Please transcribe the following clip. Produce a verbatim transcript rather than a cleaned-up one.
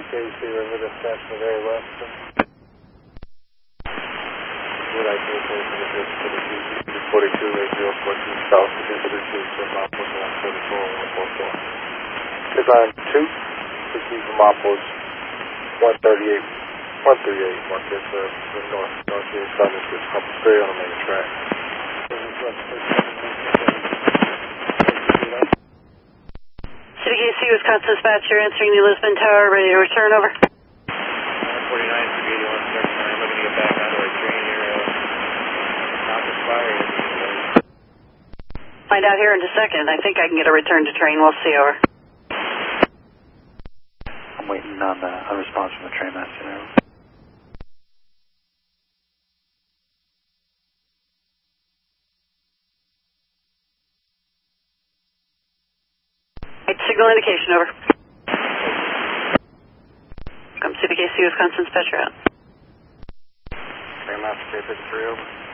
K C River dispatch from the very west. Would like to report to the bridge for the forty-two eight zero four two south to visit the two from Maples one forty-four one four four. Click on two, proceed from Maples one thirty-eight, one thirty-eight, mark this uh, the north, northeast side of the bridge, couple straight on the main track. City K C, Wisconsin dispatcher, answering the Lisbon Tower, ready to return, over. forty-nine, eighty-one, thirty-nine, looking to get back onto our train here. Not expired. Find out here in a second. I think I can get a return to train. We'll see, over. I'm waiting on uh, a response from the train master now. Signal indication, over. Come City K C, Wisconsin dispatcher out. Train master K fifty-three, over.